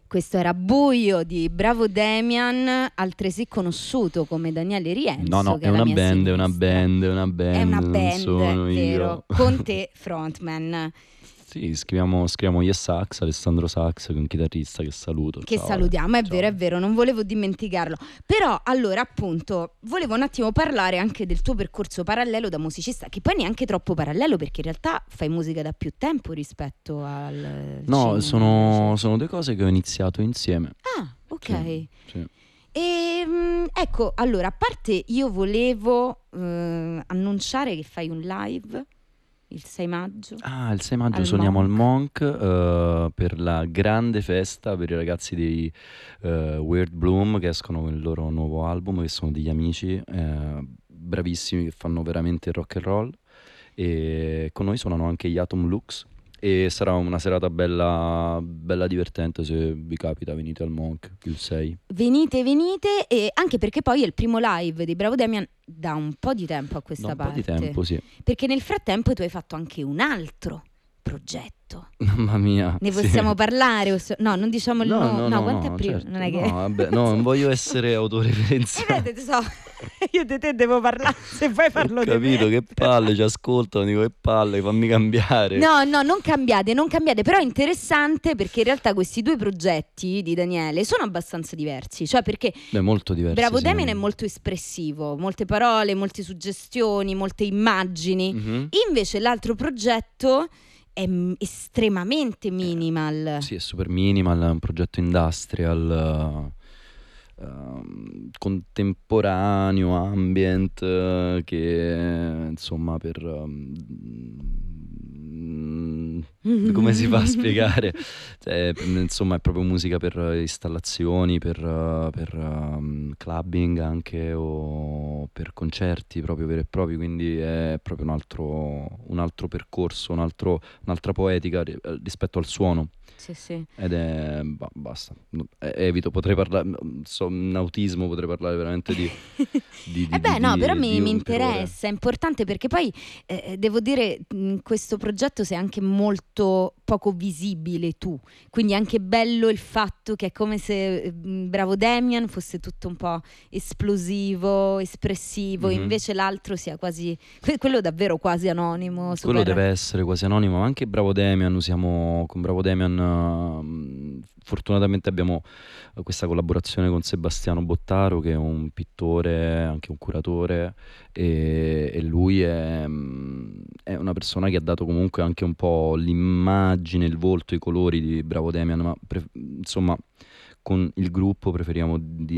Questo era Buio di Bravo Damian, altresì conosciuto come Daniele Rienzo. No, che è una mia band, sinistra. è una band, È una non band, sono vero? io. Con te frontman. Sì, scriviamo Yes Sax, Alessandro Sax, che è un chitarrista che saluto. Che Ciao, salutiamo, è ciao. vero, non volevo dimenticarlo. Però allora appunto volevo un attimo parlare anche del tuo percorso parallelo da musicista, che poi neanche troppo parallelo, perché in realtà fai musica da più tempo rispetto al No, cinema. sono due cose che ho iniziato insieme. Ah, ok. Sì. E ecco, allora, a parte io volevo annunciare che fai un live il 6 maggio. Ah, il 6 maggio al suoniamo al Monk. Monk per la grande festa per i ragazzi dei Weird Bloom, che escono con il loro nuovo album, che sono degli amici bravissimi che fanno veramente rock and roll, e con noi suonano anche gli Atom Lux, e sarà una serata bella, bella divertente. Se vi capita venite al Monk il 6. Venite, e anche perché poi è il primo live di Bravo Damian da un po' di tempo a questa Da un parte. po' di tempo, sì. Perché nel frattempo tu hai fatto anche un altro progetto. Mamma mia. Ne sì. possiamo parlare? No, non diciamo il nome. No, quanto è prima? Certo. Non è che... No, vabbè, no, non voglio essere autoreferenziale. Vedi, so, io di te devo parlare, se vuoi farlo Ho di capito, me. che palle, ci ascoltano, dico che palle, fammi cambiare. No, non cambiate, però è interessante perché in realtà questi due progetti di Daniele sono abbastanza diversi, cioè perché Beh, molto diversi. Bravo Damian è molto espressivo, molte parole, molte suggestioni, molte immagini. Invece l'altro progetto è estremamente minimal. Sì, è super minimal, è un progetto industrial, contemporaneo, ambient, che insomma come si fa a spiegare? Cioè, insomma è proprio musica per installazioni, per clubbing anche, o per concerti proprio veri e propri, quindi è proprio un altro percorso, un'altra poetica rispetto al suono. Sì. Ed è basta. Evito, potrei parlare, in autismo potrei parlare veramente di no, però di mi per ore. interessa, è importante perché poi devo dire, in questo progetto sei anche molto poco visibile tu, quindi è anche bello il fatto che è come se Bravo Damian fosse tutto un po' esplosivo, espressivo, invece l'altro sia quasi, quello davvero quasi anonimo. Quello deve essere quasi anonimo, ma anche Bravo Damian, con Bravo Damian fortunatamente abbiamo questa collaborazione con Sebastiano Bottaro, che è un pittore, anche un curatore, e lui è una persona che ha dato comunque anche un po' l'immagine, il volto, i colori di Bravo Damian, ma insomma con il gruppo preferiamo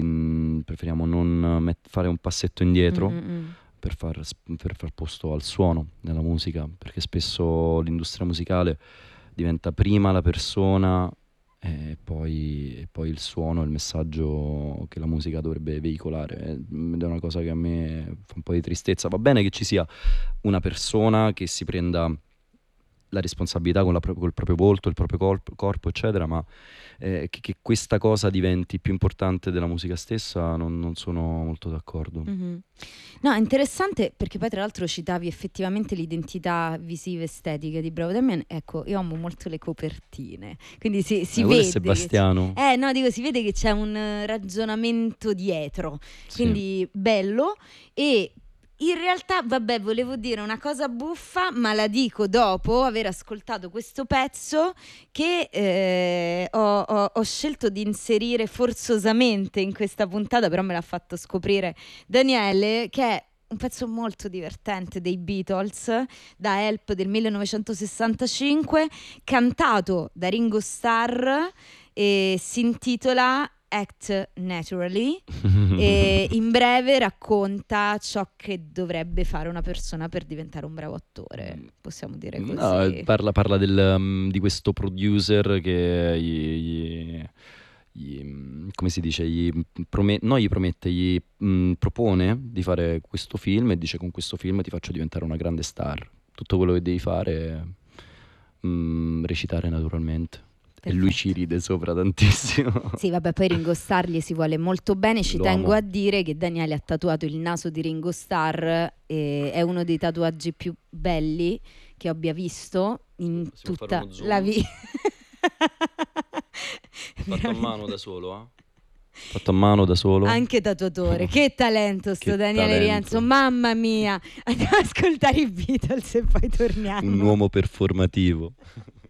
non fare un passetto indietro per far posto al suono nella musica, perché spesso l'industria musicale diventa prima la persona e poi il suono, il messaggio che la musica dovrebbe veicolare, ed è una cosa che a me fa un po' di tristezza. Va bene che ci sia una persona che si prenda la responsabilità col proprio volto, il proprio corpo, eccetera, ma che questa cosa diventi più importante della musica stessa, non sono molto d'accordo. No, è interessante perché poi tra l'altro citavi effettivamente l'identità visiva estetica di Bravo Damian. Ecco, io amo molto le copertine, quindi si vede Sebastiano. si vede che c'è un ragionamento dietro, Sì. quindi bello. E in realtà, vabbè, volevo dire una cosa buffa, ma la dico dopo aver ascoltato questo pezzo che ho scelto di inserire forzosamente in questa puntata, però me l'ha fatto scoprire Daniele, che è un pezzo molto divertente dei Beatles, da Help del 1965, cantato da Ringo Starr, e si intitola Act Naturally, e in breve racconta ciò che dovrebbe fare una persona per diventare un bravo attore, possiamo dire così. No, parla di questo producer che come si dice, gli propone di fare questo film, e dice: con questo film ti faccio diventare una grande star, tutto quello che devi fare è recitare naturalmente. Perfetto. E lui ci ride sopra tantissimo. Sì, vabbè, poi Ringo Starr gli si vuole molto bene. Ci tengo a dire che Daniele ha tatuato il naso di Ringo Starr, e è uno dei tatuaggi più belli che abbia visto in tutta la vita. Fatto a mano da solo, Fatto a mano da solo. Anche tatuatore. Che talento sto Che Daniele talento. Rienzo, mamma mia. Andiamo ad ascoltare i Beatles e poi torniamo. Un uomo performativo.